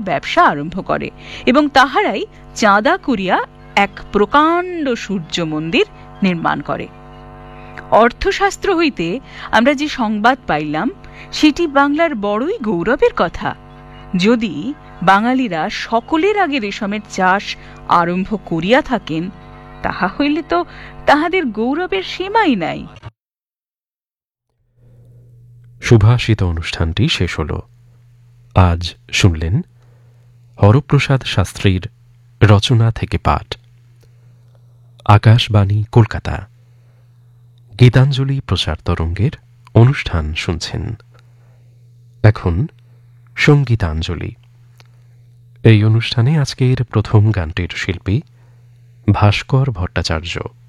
ব্যবসা আরম্ভ করে এবং তাহারাই চাঁদা করিয়া এক প্রকাণ্ড সূর্য মন্দির নির্মাণ করে। অর্থশাস্ত্র হইতে আমরা যে সংবাদ পাইলাম সেটি বাংলার বড়ই গৌরবের কথা। যদি বাঙালিরা সকলের আগে রেশমের চাষ আরম্ভ করিয়া থাকেন, তাহা হইলে তো তাহাদের গৌরবের সীমাই নাই। সুভাষিত অনুষ্ঠানটি শেষ হল। আজ শুনলেন হরপ্রসাদ শাস্ত্রীর রচনা থেকে পাঠ। আকাশবাণী কলকাতা গীতাঞ্জলি প্রচার তরঙ্গের অনুষ্ঠান শুনছেন। এখন সঙ্গীতাঞ্জলি। এই অনুষ্ঠানে আজকের প্রথম গানটির শিল্পী ভাস্কর ভট্টাচার্য।